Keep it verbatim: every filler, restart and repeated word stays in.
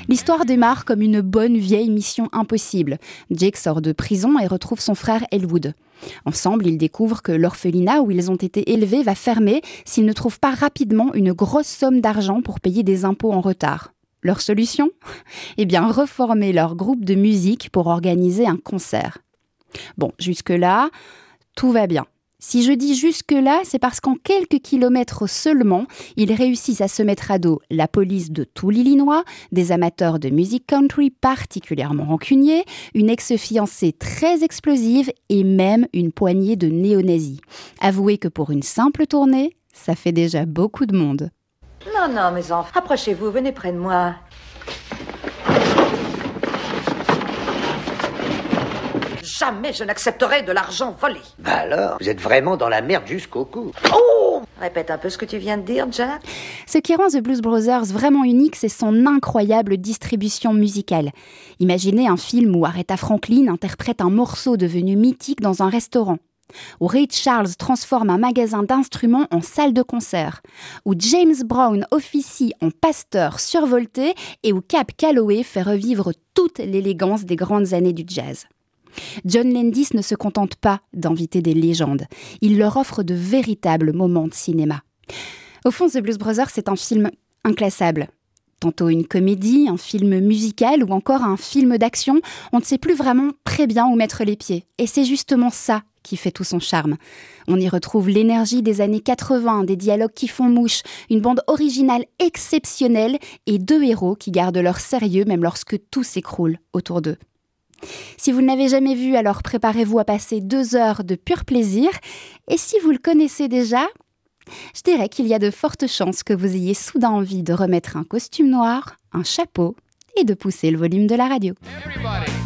L'histoire démarre comme une bonne vieille mission impossible. Jake sort de prison et retrouve son frère Elwood. Ensemble, ils découvrent que l'orphelinat où ils ont été élevés va fermer s'ils ne trouvent pas rapidement une grosse somme d'argent pour payer des impôts en retard. Leur solution ? Eh bien, reformer leur groupe de musique pour organiser un concert. Bon, jusque-là, tout va bien. Si je dis jusque-là, c'est parce qu'en quelques kilomètres seulement, ils réussissent à se mettre à dos la police de tout l'Illinois, des amateurs de musique country particulièrement rancuniers, une ex-fiancée très explosive et même une poignée de néo-nazis. Avouez que pour une simple tournée, ça fait déjà beaucoup de monde. Non, non, mes enfants, approchez-vous, venez près de moi. Jamais je n'accepterai de l'argent volé. Bah alors, vous êtes vraiment dans la merde jusqu'au cou. Oh ! Répète un peu ce que tu viens de dire, Jack. Ce qui rend The Blues Brothers vraiment unique, c'est son incroyable distribution musicale. Imaginez un film où Aretha Franklin interprète un morceau devenu mythique dans un restaurant, où Ray Charles transforme un magasin d'instruments en salle de concert, où James Brown officie en pasteur survolté et où Cab Calloway fait revivre toute l'élégance des grandes années du jazz. John Landis ne se contente pas d'inviter des légendes. Il leur offre de véritables moments de cinéma. Au fond, The Blues Brothers, c'est un film inclassable. Tantôt une comédie, un film musical ou encore un film d'action. On ne sait plus vraiment très bien où mettre les pieds. Et c'est justement ça qui fait tout son charme. On y retrouve l'énergie des années quatre-vingts, des dialogues qui font mouche, une bande originale exceptionnelle et deux héros qui gardent leur sérieux même lorsque tout s'écroule autour d'eux. Si vous ne l'avez jamais vu, alors préparez-vous à passer deux heures de pur plaisir. Et si vous le connaissez déjà, je dirais qu'il y a de fortes chances que vous ayez soudain envie de remettre un costume noir, un chapeau et de pousser le volume de la radio. Everybody.